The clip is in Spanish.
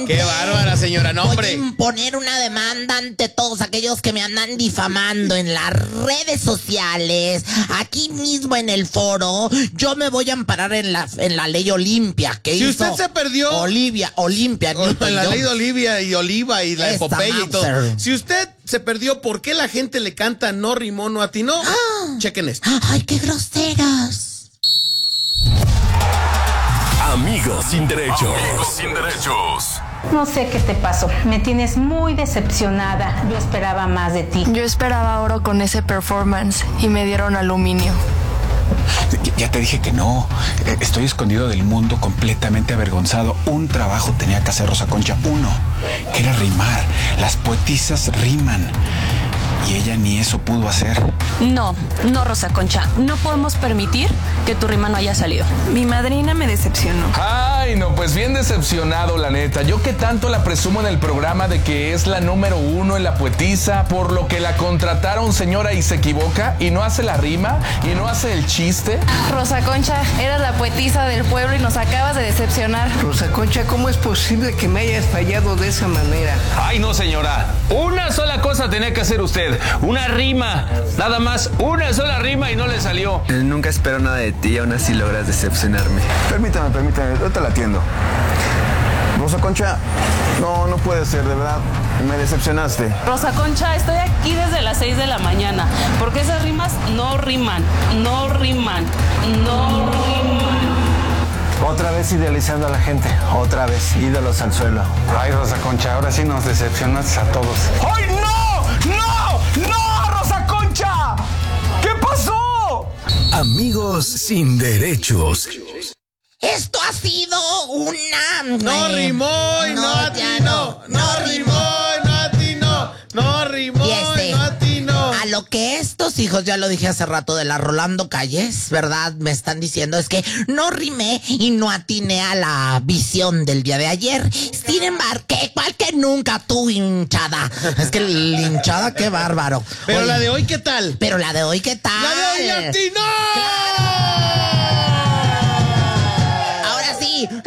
¡Qué bárbara, señora! No, hombre. Voy a imponer una demanda ante todos aquellos que me andan difamando en las redes sociales, aquí mismo en el foro. Yo me voy a amparar en la ley Olimpia que Si hizo usted se perdió Olimpia, en la ley de Olivia y Oliva y la Esta epopeya y todo. Mauser. Si usted se perdió por qué la gente le canta no rimó, no atinó, chequen esto. ¡Ay, qué groseros! Amigos sin derechos. Amigos sin derechos. No sé qué te pasó. Me tienes muy decepcionada. Yo esperaba más de ti. Yo esperaba oro con ese performance y me dieron aluminio. Ya te dije que no. Estoy escondido del mundo, completamente avergonzado. Un trabajo tenía que hacer Rosa Concha. Uno, que era rimar. Las poetisas riman. Y ella ni eso pudo hacer. No, Rosa Concha. No podemos permitir que tu rima no haya salido. Mi madrina me decepcionó. Ay, no, pues bien decepcionado, la neta. Yo que tanto la presumo en el programa de que es la número 1 en la poetisa, por lo que la contrataron, señora, y se equivoca, y no hace la rima, y no hace el chiste. Rosa Concha, eras la poetisa del pueblo y nos acabas de decepcionar. Rosa Concha, ¿cómo es posible que me hayas fallado de esa manera? Ay, no, señora. Una sola cosa tenía que hacer usted. Una rima. Nada más, una sola rima y no le salió. Nunca espero nada de ti y aún así logras decepcionarme. Permítame, ahorita la atiendo. Rosa Concha, no puede ser, de verdad. Me decepcionaste. Rosa Concha, estoy aquí desde las 6 de la mañana. Porque esas rimas no riman. No riman. No riman. Otra vez idealizando a la gente. Otra vez, ídolos al suelo. Ay, Rosa Concha, ahora sí nos decepcionaste a todos. ¡Ay, no! ¡No! ¡No, Rosa Concha! ¿Qué pasó? Amigos sin derechos. Esto ha sido una... No rimó y no atinó. No rimó y no atinó. No rimó y no atinó. A lo que estos hijos, ya lo dije hace rato, de la Rolando Calles, ¿verdad? Me están diciendo es que no rimé y no atiné a la visión del día de ayer. Sin embargo, que igual que nunca tú, hinchada. Es que la hinchada, qué bárbaro. Pero Oye, la de hoy, ¿qué tal? Pero la de hoy, ¿qué tal? ¡La de hoy atinó! ¡Claro! Ahora sí.